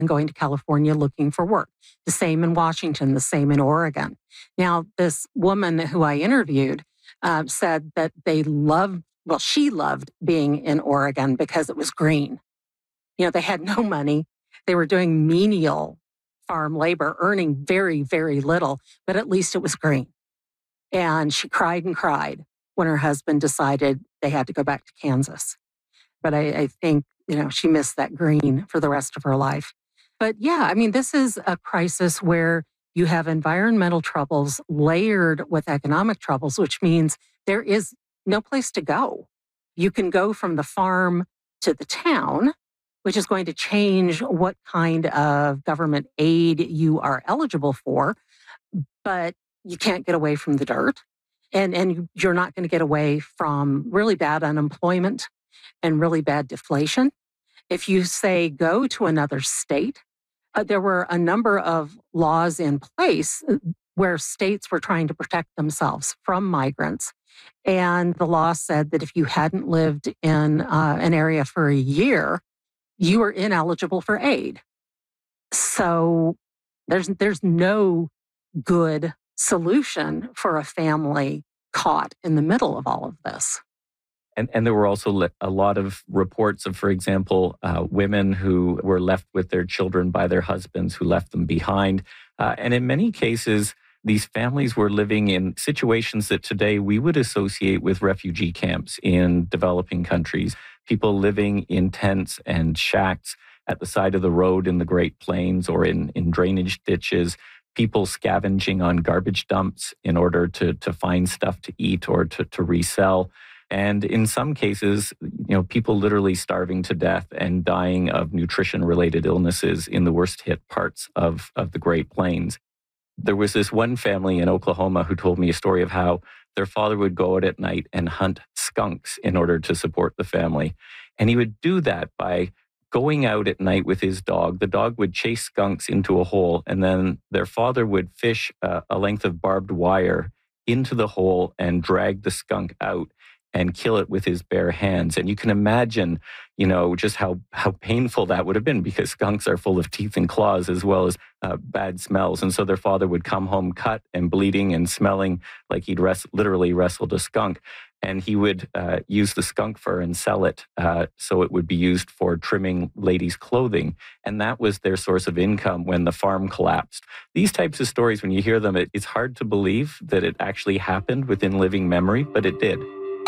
and going to California looking for work. The same in Washington, the same in Oregon. Now, this woman who I interviewed said that she loved being in Oregon because it was green. They had no money. They were doing menial farm labor, earning very, very little, but at least it was green. And she cried and cried when her husband decided they had to go back to Kansas. But I think, she missed that green for the rest of her life. But yeah, this is a crisis where you have environmental troubles layered with economic troubles, which means there is no place to go. You can go from the farm to the town, which is going to change what kind of government aid you are eligible for, but you can't get away from the dirt. And you're not going to get away from really bad unemployment and really bad deflation. If you say go to another state, there were a number of laws in place where states were trying to protect themselves from migrants. And the law said that if you hadn't lived in an area for a year, you were ineligible for aid. So there's no good solution for a family caught in the middle of all of this. And there were also a lot of reports of, for example, women who were left with their children by their husbands who left them behind. And in many cases, these families were living in situations that today we would associate with refugee camps in developing countries. People living in tents and shacks at the side of the road in the Great Plains or in drainage ditches. People scavenging on garbage dumps in order to find stuff to eat or to resell. And in some cases, people literally starving to death and dying of nutrition-related illnesses in the worst hit parts of the Great Plains. There was this one family in Oklahoma who told me a story of how their father would go out at night and hunt skunks in order to support the family. And he would do that by going out at night with his dog. The dog would chase skunks into a hole, and then their father would fish a length of barbed wire into the hole and drag the skunk out and kill it with his bare hands. And you can imagine, just how painful that would have been, because skunks are full of teeth and claws as well as bad smells. And so their father would come home cut and bleeding and smelling like he'd literally wrestled a skunk. And he would use the skunk fur and sell it so it would be used for trimming ladies' clothing. And that was their source of income when the farm collapsed. These types of stories, when you hear them, it's hard to believe that it actually happened within living memory, but it did.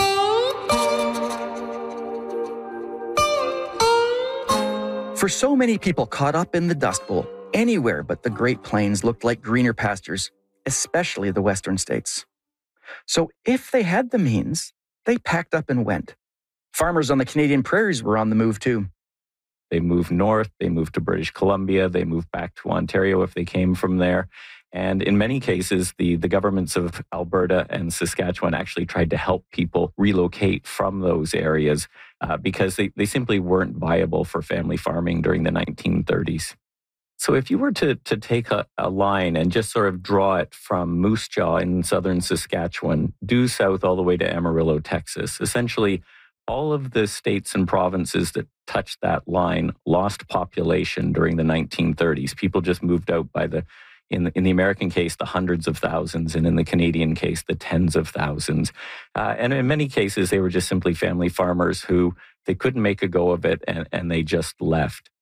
For so many people caught up in the Dust Bowl, anywhere but the Great Plains looked like greener pastures, especially the western states. So if they had the means, they packed up and went. Farmers on the Canadian prairies were on the move too. They moved north, they moved to British Columbia, they moved back to Ontario if they came from there. And in many cases, the governments of Alberta and Saskatchewan actually tried to help people relocate from those areas because they simply weren't viable for family farming during the 1930s. So if you were to take a line and just sort of draw it from Moose Jaw in southern Saskatchewan, due south all the way to Amarillo, Texas, essentially all of the states and provinces that touched that line lost population during the 1930s. People just moved out by in the American case, the hundreds of thousands, and in the Canadian case, the tens of thousands. And in many cases, they were just simply family farmers who they couldn't make a go of it, and they just left.